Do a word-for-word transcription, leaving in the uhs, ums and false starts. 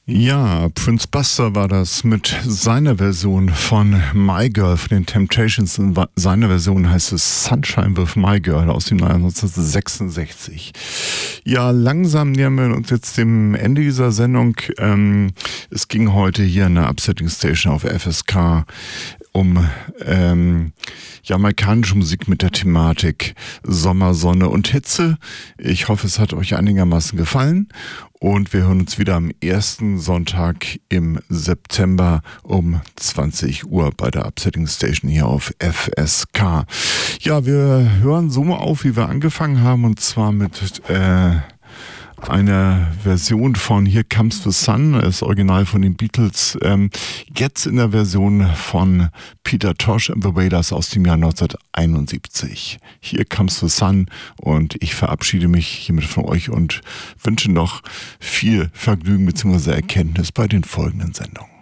Ja, Prince Buster war das mit seiner Version von My Girl von den Temptations. In seiner Version heißt es Sunshine with My Girl aus dem Jahr neunzehnhundertsechsundsechzig. Ja, langsam nähern wir uns jetzt dem Ende dieser Sendung. Ähm, es ging heute hier in der Upsetting Station auf F S K um ähm, jamaikanische Musik mit der Thematik Sommer, Sonne und Hitze. Ich hoffe, es hat euch einigermaßen gefallen. Und wir hören uns wieder am ersten Sonntag im September um zwanzig Uhr bei der Upsetting Station hier auf F S K. Ja, wir hören so auf, wie wir angefangen haben, und zwar mit äh, einer Version von Here Comes the Sun, das Original von den Beatles, ähm, jetzt in der Version von Peter Tosh and the Wailers aus dem Jahr neunzehnhunderteinundsiebzig. Here Comes the Sun, und ich verabschiede mich hiermit von euch und wünsche noch viel Vergnügen bzw. Erkenntnis bei den folgenden Sendungen.